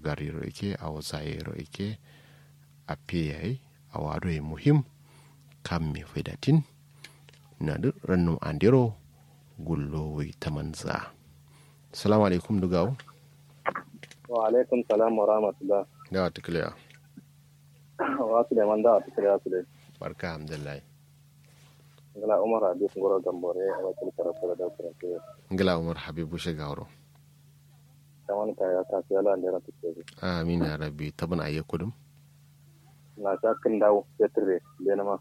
gariro ike a wasayero ike a piyai a wado e muhim kam mi fedatin na duk rannum andiro gullo wai tamanza. Assalamu alaikum dugawo. Wa alaikum salam wa rahmatullah. Da wata kiliya. Wa su da man da wata kiliya su dai. Barka alhamdulillah. Ngala Umar Habib ngoro gambore a wakil karatu da karatu. Ngala Umar Habib bushe gawro. Kaman ka ya ta fiya lan da take. Amin ya rabbi taban ayi kudum. Na ta kin dawo tetre le na ma.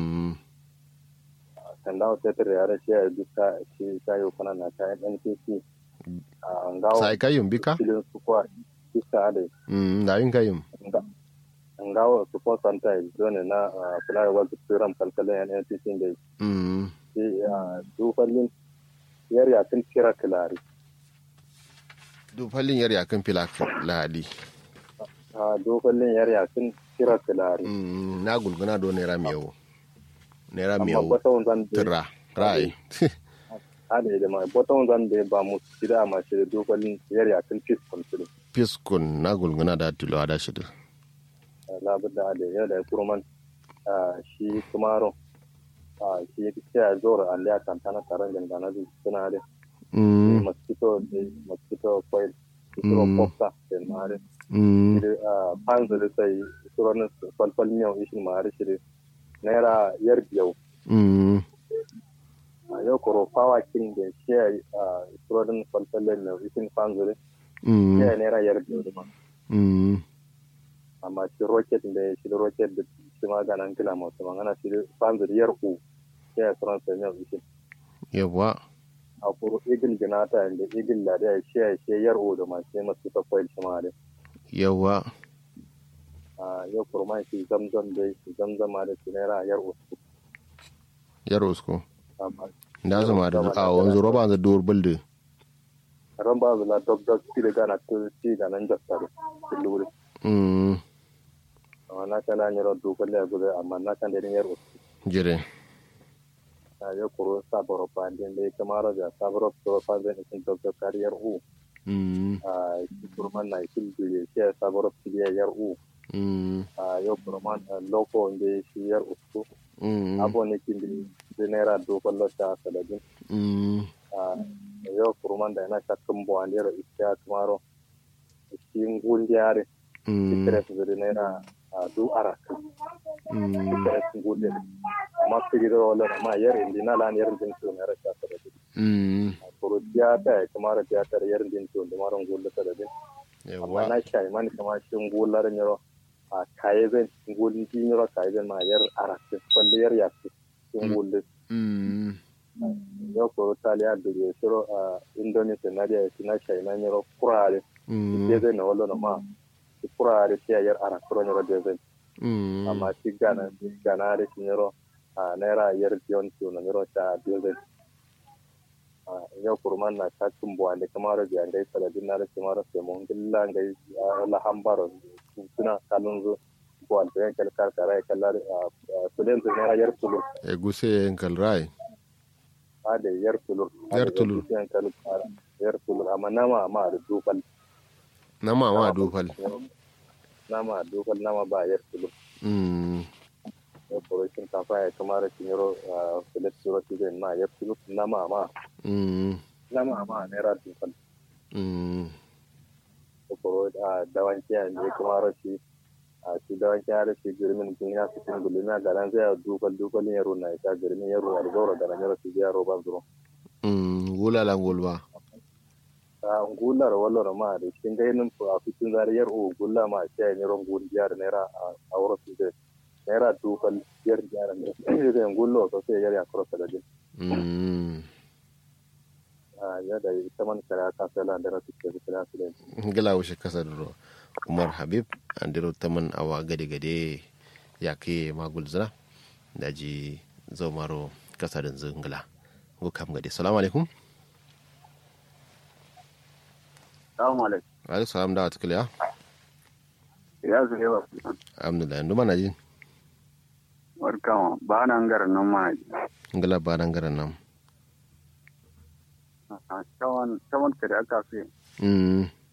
Kan dawo tetre ara shi ya duka shi kayo kana na ta NPC. Ngawo. Sai kayum bika? Filin su kwa iska ade. Da yin kayum. Ngawo su ko santa zone na fulai wa turam kalkalen NPC dai. Shi dufallin yar ya kin kira kilari. Dufallin yar ya kin fila ladi. Dufallin yar ya kin kira kilari. Na gulguna do naira miyau. Naira miyau. Tira. Rai. Ade da mai boton zan da ba mu sida ma shi dufallin yar ya kin fiskon su. Fiskon na gulguna da tilo da shi. Labudda da yau da kurman shi kumaro shi ya zora aliya kantana taron gangana da suna da mosquito coil isuro popsa da mare panzo da sai isuro falfal miyau ishin mare shi naira yar biyau yau koro fawa kin da shi ya isuro din falfal miyau ishin panzo da shi ya naira yar biyau da ma amma shi rocket da shi maganan kila masu magana shi panzo da yar u ya sauran sanyar ishin yawa a kuro igil ganata da igil lada ya shi yar o da masu masu ta kwail shi ma da yawa yau kurma shi zamzam da shi zamzama da shi naira yar usko da zama da a wanzu roba da dur bulde ran ba zula dog shi da gana to shi da nan jasta da shi luri na kana nyaro dukalle ya gudu amma na kan da yar usko jire ya kuro saboro pandin da kamar da saboro to pandin sun to kariyar u kurman na kin da shi saboro fiye yar u yo kurman loko da shi yar u abo ne kin da naira do kallo ta sadadin yo kurman da na shakkan bo andero isya kamaro shi ngundiyare stress da naira du araka stress ngundiyare masu gido wala ma yar indina lan yar din to ne rasha ta da ko tiyata kamar tiyata yar din to da maran gulla ta da yawa na shai man kamar shin gullar nyoro a kaizen gulli din nyoro kaizen ma yar arate kwalle yar ya shin gulle yo ko taliya da ya shiro a indonesia na da na shai na nyoro kurare de na wala ma kurare yar arate nyoro de amma shi gana da shi nyoro naira yar biyon to na miro ta biyo yau kurman na takin buwa da kamar da ngai saladin na da kamar sai mun gilla ngai la hambaro suna kalun zo buwa da yankal karkara kallar sulen da naira yar tulur guse yankal rai da yar tulur yankal yar tulur amma nama ma da dufal nama dufal nama ba yar tulur operation kafa ya kamar kinyoro filet suro tizen ma ya filu nama ma naira dufal ko dawan kiya ne kamar shi shi dawan kiya da shi girmin kinya su tin gulina garan zai dufal ne yaro na ta girmin yaro ya gora da yaro shi ya roban zuro gula la gulba ngular wallo ma da kin ga yin a fitin zariyar gulla ma sai ne ron guliyar naira a wuro su naira dufal yar jaran da zai gullo to sai yar ya kurasa da din ya da ita man kara ka sala da rasu ke kira su da gila wuce kasa duro Umar Habib andiro taman awa gade ya ke magulzina da ji zaumaro kasa da zungula go kam gade. Assalamu alaikum. Assalamu alaikum. Alaikum salam da wata kiliya. Ya zuwa ba. Alhamdulillah nduma na ji. Barkawa ba nan garan nan ma. Ngala ba nan garan nan. Tawan kada aka fi.